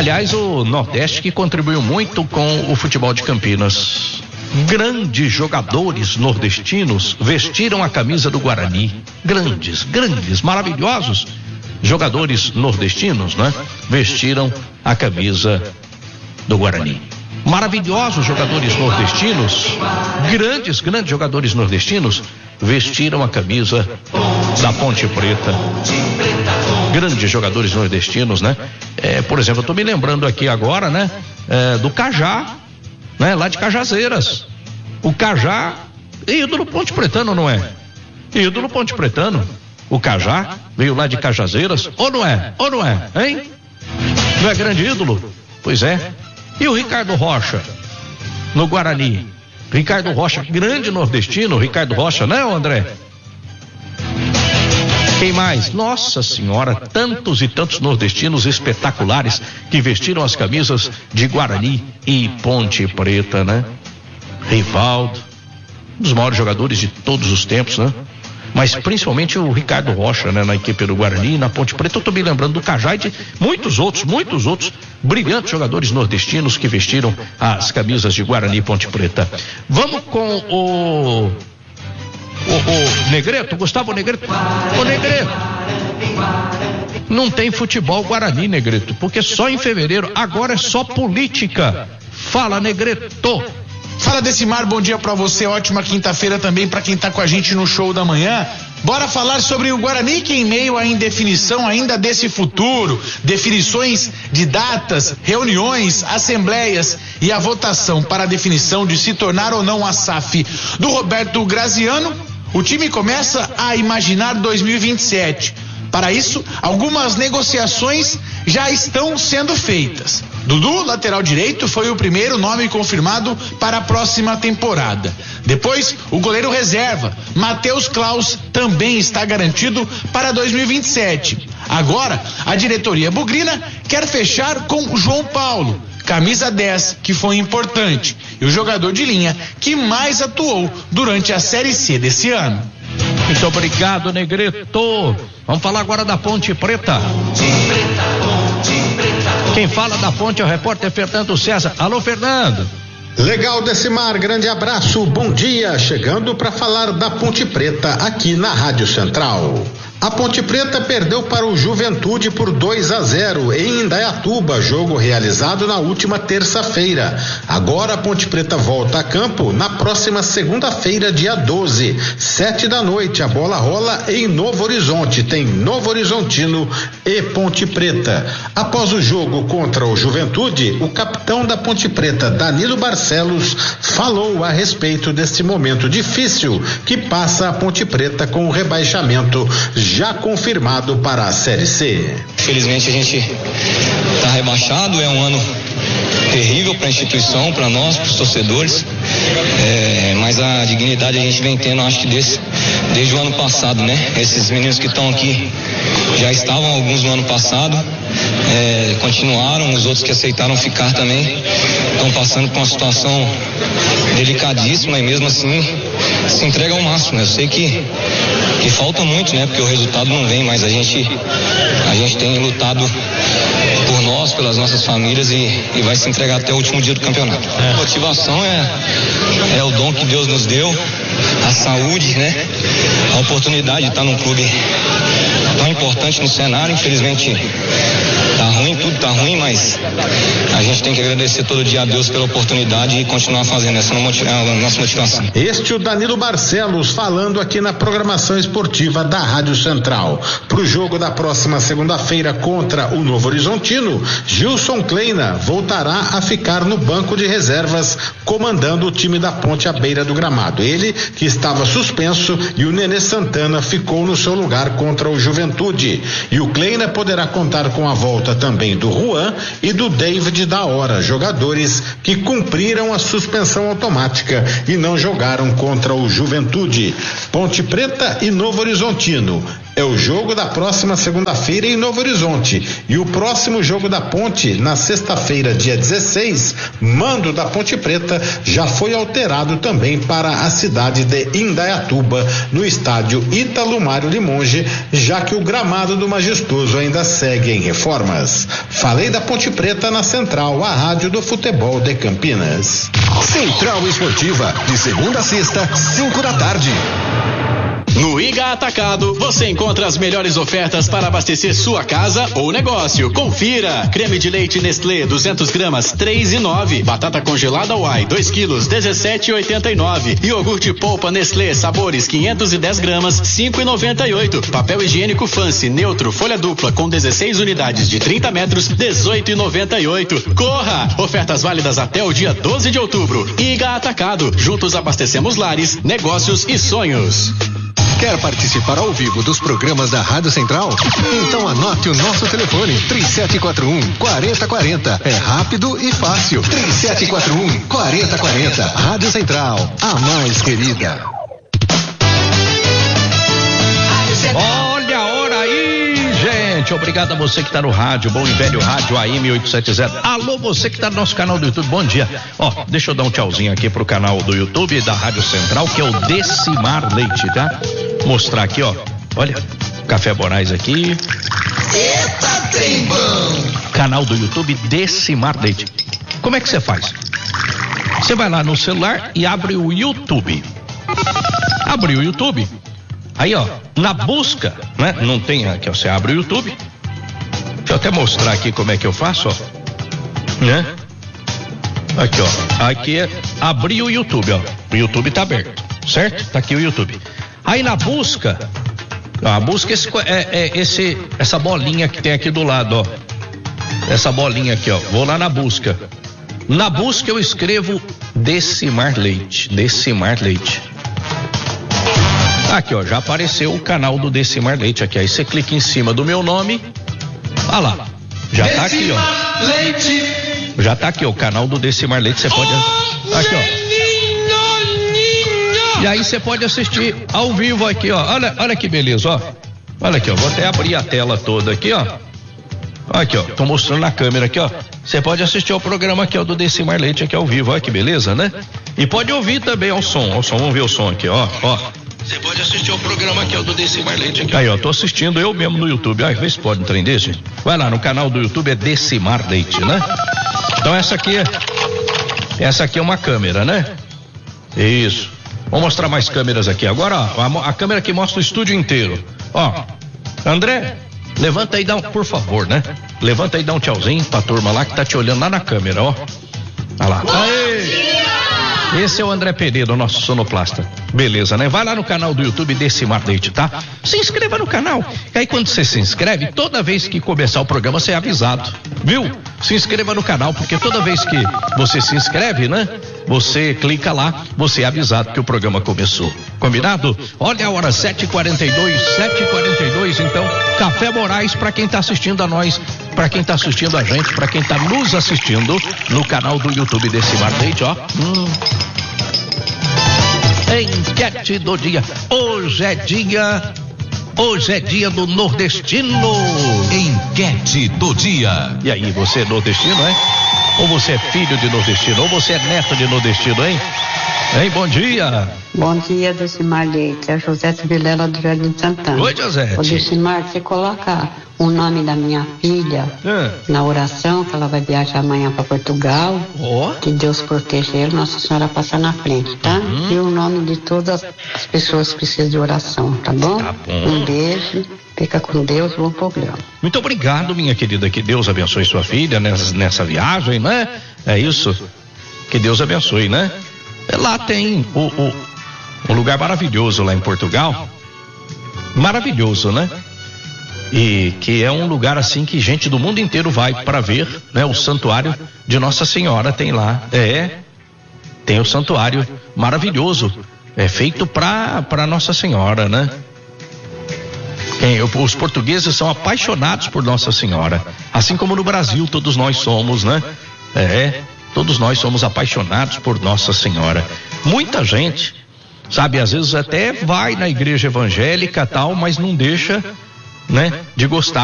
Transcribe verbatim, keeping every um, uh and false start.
Aliás, o Nordeste que contribuiu muito com o futebol de Campinas. Grandes jogadores nordestinos vestiram a camisa do Guarani. Grandes, grandes, maravilhosos jogadores nordestinos, né? Vestiram a camisa do Guarani. Maravilhosos jogadores nordestinos, grandes, grandes jogadores nordestinos vestiram a camisa da Ponte Preta. Grandes jogadores nordestinos, né? É, por exemplo, eu tô me lembrando aqui agora, né? É, do Cajá, né? Lá de Cajazeiras. O Cajá, ídolo Ponte Pretano, não é? Ídolo Ponte Pretano. O Cajá veio lá de Cajazeiras, ou não é? Ou não é, hein? Não é grande ídolo? Pois é. E o Ricardo Rocha, no Guarani? Ricardo Rocha, grande nordestino, Ricardo Rocha, né, André? Quem mais? Nossa Senhora, tantos e tantos nordestinos espetaculares que vestiram as camisas de Guarani e Ponte Preta, né? Rivaldo, um dos maiores jogadores de todos os tempos, né? Mas principalmente o Ricardo Rocha, né? Na equipe do Guarani e na Ponte Preta. Eu tô me lembrando do Cajá e de muitos outros, muitos outros brilhantes jogadores nordestinos que vestiram as camisas de Guarani e Ponte Preta. Vamos com o o, o Negreto, Gustavo Negreto. Ô Negreto, não tem futebol Guarani, Negreto, porque só em fevereiro, agora é só política. Fala, Negreto. Fala, Decimar, bom dia pra você, ótima quinta-feira também pra quem tá com a gente no show da manhã. Bora falar sobre o Guarani, que em meio à indefinição ainda desse futuro, definições de datas, reuniões, assembleias e a votação para a definição de se tornar ou não a S A F do Roberto Graziano, o time começa a imaginar dois mil e vinte e sete. Para isso, algumas negociações já estão sendo feitas. Dudu, lateral direito, foi o primeiro nome confirmado para a próxima temporada. Depois, o goleiro reserva, Matheus Klaus, também está garantido para dois mil e vinte e sete. Agora, a diretoria bugrina quer fechar com João Paulo, camisa dez, que foi importante, e o jogador de linha que mais atuou durante a Série C desse ano. Muito obrigado, Negreto. Vamos falar agora da Ponte Preta. Quem fala da Ponte é o repórter Fernando César. Alô, Fernando. Legal, Decimar, grande abraço, bom dia. Chegando para falar da Ponte Preta aqui na Rádio Central. A Ponte Preta perdeu para o Juventude por dois a zero em Indaiatuba, jogo realizado na última terça-feira. Agora a Ponte Preta volta a campo na próxima segunda-feira, dia doze, sete da noite. A bola rola em Novo Horizonte, tem Novo Horizontino e Ponte Preta. Após o jogo contra o Juventude, o capitão da Ponte Preta, Danilo Barcelos, falou a respeito deste momento difícil que passa a Ponte Preta com o rebaixamento já confirmado para a Série C. Felizmente a gente está rebaixado, é um ano terrível para a instituição, para nós, para os torcedores, é, mas a dignidade a gente vem tendo, acho que desse, desde o ano passado, né? Esses meninos que estão aqui já estavam alguns no ano passado, é, continuaram, os outros que aceitaram ficar também estão passando por uma situação delicadíssima e mesmo assim se entrega ao máximo. Eu sei que que falta muito, né? Porque o resultado não vem, mas a gente a gente tem lutado por nós, pelas nossas famílias e, e vai se entregar até o último dia do campeonato. É. A motivação é, é o dom que Deus nos deu, a saúde, né? A oportunidade de estar num clube tão importante no cenário. Infelizmente tá ruim, tudo tá ruim, mas a gente tem que agradecer todo dia a Deus pela oportunidade e continuar fazendo. Essa é a nossa motivação. Este é o Danilo Barcelos falando aqui na programação esportiva da Rádio Central. Para o jogo da próxima segunda-feira contra o Novo Horizontino, Gilson Kleina voltará a ficar no banco de reservas, comandando o time da Ponte à beira do gramado. Ele que estava suspenso e o Nenê Santana ficou no seu lugar contra o Juventude. E o Kleina poderá contar com a volta também do Juan e do David da Hora, jogadores que cumpriram a suspensão automática e não jogaram contra o Juventude. Ponte Preta e Novo Horizontino. É o jogo da próxima segunda-feira em Novo Horizonte. E o próximo jogo da Ponte, na sexta-feira, dia dezesseis, mando da Ponte Preta, já foi alterado também para a cidade de Indaiatuba, no estádio Ítalo Mário Limonge, já que o gramado do Majestoso ainda segue em reformas. Falei da Ponte Preta na Central, a rádio do futebol de Campinas. Central Esportiva, de segunda a sexta, cinco da tarde. No Iga Atacado, você encontra as melhores ofertas para abastecer sua casa ou negócio. Confira! Creme de leite Nestlé, duzentos gramas, três e nove. Batata congelada Uai, dois quilos, dezessete e oitenta e nove. Iogurte polpa Nestlé, sabores, quinhentos e dez gramas, cinco e noventa e oito. Papel higiênico Fancy, neutro, folha dupla, com dezesseis unidades de trinta metros, dezoito e noventa e oito. Corra! Ofertas válidas até o dia doze de outubro. Iga Atacado, juntos abastecemos lares, negócios e sonhos. Quer participar ao vivo dos programas da Rádio Central? Então anote o nosso telefone, três sete quatro um, quatro zero quatro zero. É rápido e fácil. três sete quatro um, quatro zero quatro zero. Rádio Central, a mais querida. Olha a hora aí, gente. Obrigado a você que está no rádio, bom e velho rádio A M oitocentos e setenta. Alô, você que está no nosso canal do YouTube, bom dia. Ó, deixa eu dar um tchauzinho aqui pro canal do YouTube da Rádio Central, que é o Decimar Leite, tá? Mostrar aqui, ó. Olha, Café Moraes aqui. Eita, trem bom! Canal do YouTube Decimar Leite. Como é que você faz? Você vai lá no celular e abre o YouTube. Abre o YouTube. Aí, ó, na busca, né? Não tem aqui, ó, você abre o YouTube. Deixa eu até mostrar aqui como é que eu faço, ó. Né? Aqui, ó. Aqui é abrir o YouTube, ó. O YouTube tá aberto, certo? Tá aqui o YouTube. Aí na busca, ó, a busca esse, é, é esse, essa bolinha que tem aqui do lado, ó. Essa bolinha aqui, ó. Vou lá na busca. Na busca eu escrevo Decimar Leite. Decimar Leite. Aqui, ó, já apareceu o canal do Decimar Leite aqui. Aí você clica em cima do meu nome. Olha lá. Já tá aqui, ó. Leite. Já tá aqui, ó, o canal do Decimar Leite. Você pode. Aqui, ó. E aí você pode assistir ao vivo aqui, ó. Olha, olha que beleza, ó. Olha aqui, ó. Vou até abrir a tela toda aqui, ó. Aqui, ó. Tô mostrando na câmera aqui, ó. Você pode assistir ao programa aqui, ó, do Decimar Leite aqui ao vivo. Olha que beleza, né? E pode ouvir também ao som. Ao som, vamos ver o som aqui, ó. Ó. Você pode assistir ao programa aqui, ó, do Decimar Leite aqui. Aí, ó, tô assistindo eu mesmo no YouTube. Ai, vê se pode um trem desse. Vai lá no canal do YouTube, é Decimar Leite, né? Então essa aqui é. Essa aqui é uma câmera, né? Isso. Vamos mostrar mais câmeras aqui. Agora, ó, a, a câmera que mostra o estúdio inteiro. Ó, André, levanta aí e dá um, por favor, né? Levanta aí e dá um tchauzinho pra turma lá que tá te olhando lá na câmera, ó. Olha lá. Aê! Esse é o André Pereira, o nosso sonoplasta. Beleza, né? Vai lá no canal do YouTube Decimar Leite, tá? Se inscreva no canal. E aí quando você se inscreve, toda vez que começar o programa, você é avisado. Viu? Se inscreva no canal, porque toda vez que você se inscreve, né? Você clica lá, você é avisado que o programa começou. Combinado? Olha a hora, sete e quarenta e dois, sete e quarenta e dois, então, Café Moraes pra quem tá assistindo a nós, pra quem tá assistindo a gente, pra quem tá nos assistindo no canal do YouTube Decimar Leite, ó. Hum. Enquete do dia. Hoje é dia. Hoje é dia do nordestino. Enquete do dia. E aí, você é nordestino, é? Ou você é filho de nordestino? Ou você é neto de nordestino, hein? Hein, bom dia. Bom dia, Decimar Leite. É a Josete Vilela do Jardim Santana. Oi, Josete. Ô, Decimar, você coloca o nome da minha filha é. na oração, que ela vai viajar amanhã para Portugal. Oh. Que Deus proteja ele, Nossa Senhora passa na frente, tá? Uhum. E o nome de todas as pessoas que precisam de oração, tá bom? Tá bom. Um beijo, fica com Deus, bom programa. Muito obrigado, minha querida, que Deus abençoe sua filha nessa, nessa viagem, né? É isso, que Deus abençoe, né? Lá tem o, o, um lugar maravilhoso lá em Portugal, maravilhoso, né? E que é um lugar assim que gente do mundo inteiro vai para ver, né? O santuário de Nossa Senhora tem lá, é, tem o santuário maravilhoso, é feito para para Nossa Senhora, né? Quem, os portugueses são apaixonados por Nossa Senhora, assim como no Brasil todos nós somos, né? É, todos nós somos apaixonados por Nossa Senhora. Muita gente Sabe, às vezes até vai na igreja evangélica tal, mas não deixa, né, de gostar